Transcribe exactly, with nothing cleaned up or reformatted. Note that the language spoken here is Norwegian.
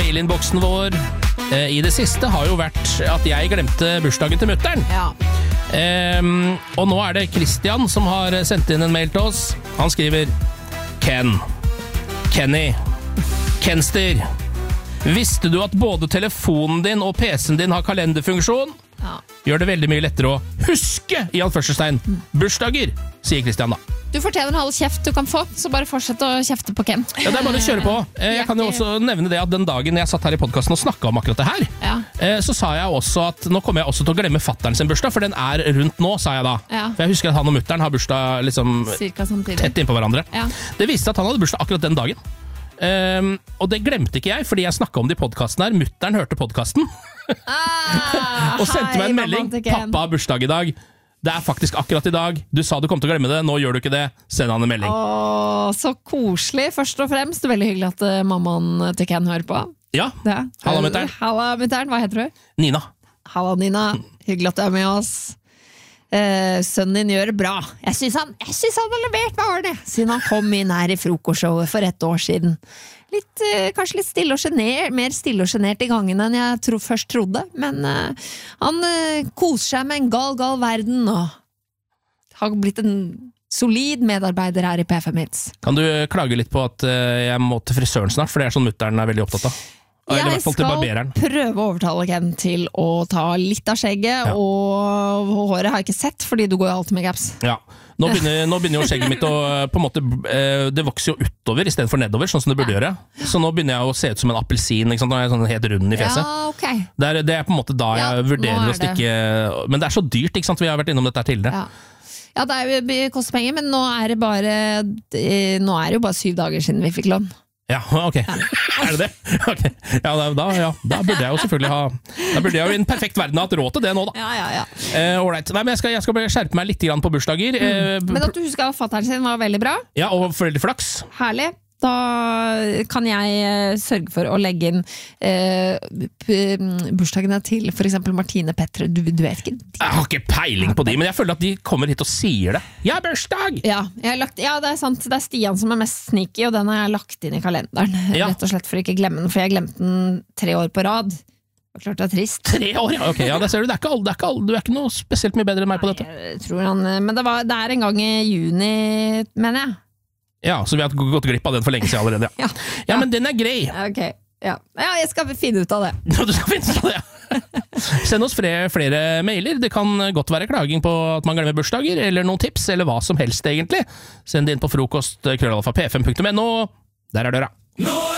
mailinnboksen vår eh, i det siste har jo vært at jeg glemte bursdagen til mutteren. Ja. Um, og nå er det Christian som har sendt inn en mail til oss. Han skriver: Ken, Kenny, Kenster, visste du at både telefonen din og P C-en din har kalenderfunksjon? Ja. Gjør det veldig mye lettere å huske i anførselstegn bursdager, sier Christian da. Du fortjener all kjeft du kan få, så bare fortsett å kjefte på Ken. Ja, det er bare å kjøre på. Jeg kan jo også nevne det at den dagen jeg satt her i podcasten og snakket om akkurat det her, Ja. så sa jeg også at nå kommer jeg også til å glemme fatteren sin bursdag, for den er rundt nå, sa jeg da. Ja. For jeg husker at han og mutteren har bursdag liksom Cirka samtidig. tett innpå hverandre. Ja. Det viste at han hadde bursdag akkurat den dagen. Um, og det glemte ikke jeg, fordi jeg snakket om det i podcasten her. Mutteren hørte podcasten Ah, og sendte meg en melding. Pappa har bursdag i dag. Det er faktisk akkurat i dag. Du sa du kom til å glemme det, nå gjør du ikke det. Send han en melding. Åh, så koselig, først og fremst. Veldig hyggelig at uh, mammaen til Ken hører på. Ja, Ja. Halla, mutteren. Halla, mutteren. Hva heter du? Nina. Halla, Nina. Hyggelig at du er med oss. Eh, sønnen din gjør det bra. Jeg synes han, jeg synes han har levert varene siden han kom inn her i frokostshowet for ett år siden. Litt, eh, kanskje litt stille og genert, mer stille og genert i gangen enn jeg tro, først trodde, men eh, han eh, koser seg med en gal, gal verden og har blitt en solid medarbeider her i P fem Hits. Kan du klage litt på at uh, jeg må til frisøren snart, for det er sånn mutteren er veldig opptatt av? Eller i Jeg hvert fall til skal barbereren. prøve å overtale Ken til å ta litt av skjegget, Ja. og håret har jeg ikke sett, fordi du går jo alltid med caps. Ja. Nå begynner, nå begynner jo skjegget mitt å på en måte, eh, det vokser jo utover i stedet for nedover, sånn som det burde gjøre. Så nå begynner jeg å se ut som en appelsin, ikke sant? Nå er jeg sånn helt rund i fjeset. Ja, ok. Det er, det er på en måte da Ja, jeg nå vurderer er å stikke. Men det er så dyrt, ikke sant? Vi har vært innom dette her tidligere. Ja. Ja, det, er jo, det koster penger, men nå er det bare det- Nå er det jo bare syv dager siden vi fikk lån. Ja, ok. Er det det? Ok. Ja, da, da, ja, da burde jeg jo selvfølgelig ha Da burde jeg jo i en perfekt verden ha hatt råd til det nå, da. Ja, ja, ja. Eh, alright. Nei, men jeg skal, jeg skal bare skjerpe meg litt grann på bursdager. Eh, Men at du husker at fatteren sin var veldig bra. ja, og foreldreflaks. Herlig. Da kan jeg eh, sørge for å legge inn eh, p- bursdagene til for eksempel Martine Petre. Du, du vet ikke? Jeg har ikke peiling på de, men jeg føler at de kommer hit og sier det. Jeg har bursdag! Ja, jeg har lagt, ja, det er sant. Det er Stian som er mest sneaky, og den har jeg lagt inn i kalenderen. Ja. Rett og slett for å ikke glemme den, for jeg glemte den tre år på rad. Det er klart det er trist. Tre år, ja. Ok, ja, det ser du. Det er ikke alle, det er ikke alle. Du er ikke noe spesielt mye bedre enn meg på dette. Jeg tror han, men det, var, det er en gang i juni, mener jeg. Ja, så vi har gått glipp av den for lenge siden allerede. Ja, Ja, ja men den er grei. Ok, ja. ja, jeg skal finne ut av det. Du skal finne ut av det, ja. Send oss flere, flere mailer. Det kan godt være klaging på at man glemmer bursdager, eller noen tips, eller hva som helst egentlig. Send det inn på frokost krøllalfa p fem punktum n o. Der er døra.